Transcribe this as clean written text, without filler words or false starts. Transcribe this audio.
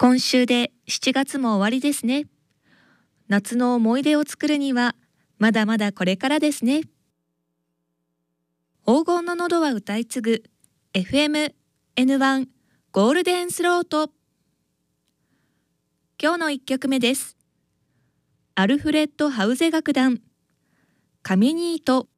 今週で7月も終わりですね。夏の思い出を作るにはまだまだこれからですね。黄金の喉は歌い継ぐ FM N1 ゴールデンスロート。今日の1曲目です。アルフレッド・ハウゼ楽団、カミニート